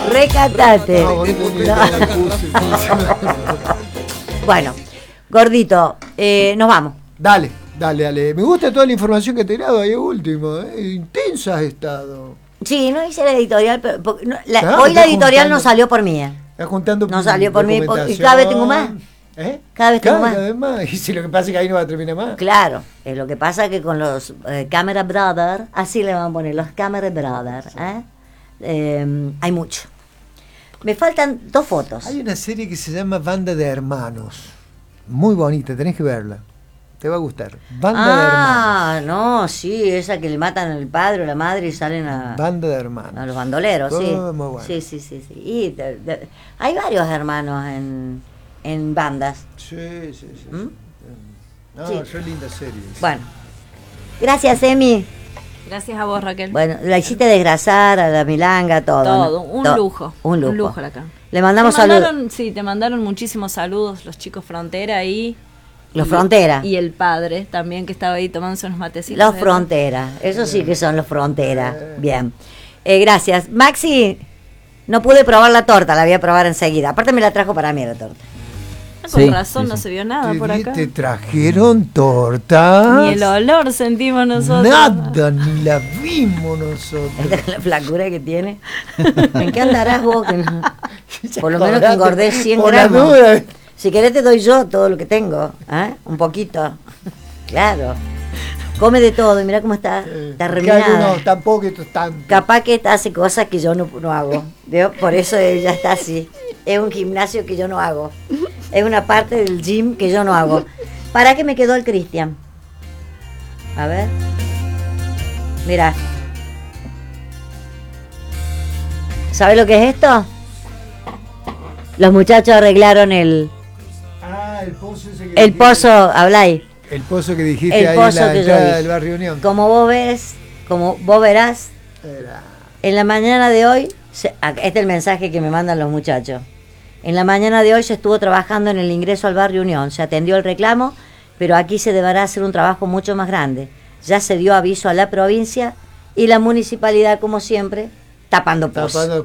Recatate. No, bonito, No. Bueno, gordito, nos vamos. Dale. Me gusta toda la información que te he dado ahí último. Intensa has estado. Sí, no hice la editorial, pero Claro, hoy la estás editorial juntando- no salió por mí. Estás juntando. No salió por mí, y documentación. cada vez tengo más. ¿Eh? Cada vez tengo más. Cada vez más. Y si lo que pasa es que ahí no va a terminar más. Claro, lo que pasa es que con los Camera Brothers, así le van a poner, los Camera Brothers, hay mucho. Me faltan 2 fotos. Hay una serie que se llama Banda de Hermanos. Muy bonita, tenés que verla. Te va a gustar. Banda de Hermanos. No, sí, esa que le matan al padre o la madre y salen a Banda de Hermanos. los bandoleros, sí. Muy bueno. Sí. Y hay varios hermanos en bandas. Sí. ¿Mm? No, Sí. son lindas series. Bueno, gracias, Emi. Gracias a vos, Raquel. Bueno, la hiciste desgrasar a la milanga, todo. Todo, ¿no? un lujo. Un lujo. Un lujo acá. Le mandamos Te saludos. mandaron, sí, te mandaron muchísimos saludos los chicos Frontera ahí. Los Frontera. Y el padre también que estaba ahí tomándose unos matecitos. Los Frontera. Eso sí que son los Frontera. Bien. Gracias. Maxi, no pude probar la torta, la voy a probar enseguida. Aparte me la trajo para mí la torta. Con Sí, razón sí, no sí. se vio nada por acá. ¿Te trajeron tortas? Ni el olor sentimos nosotros. Nada, ni la vimos nosotros. Esta es la flacura que tiene. ¿En qué andarás vos? Que no- Por lo menos que engordé 100 Por la gramos. duda. Si querés te doy yo todo lo que tengo. Un poquito. Claro. Come de todo y mira cómo está. Está Porque reminada. algunos tampoco y otros tanto. Capaz que esta hace cosas que yo no hago. ¿Veo? Por eso ella está así. Es un gimnasio que yo no hago. Es una parte del gym que yo no hago. ¿Para qué me quedó el Cristian? A ver. Mira. ¿Sabes lo que es esto? Los muchachos arreglaron el Pozo ese que el dijiste. pozo, habláis. El pozo que dijiste El ahí pozo en la que yo entrada dije. del barrio Unión. Como vos verás, en la mañana de hoy, este es el mensaje que me mandan los muchachos. En la mañana de hoy se estuvo trabajando en el ingreso al barrio Unión, se atendió el reclamo, pero aquí se deberá hacer un trabajo mucho más grande. Ya se dio aviso a la provincia y la municipalidad, como siempre, tapando pozos.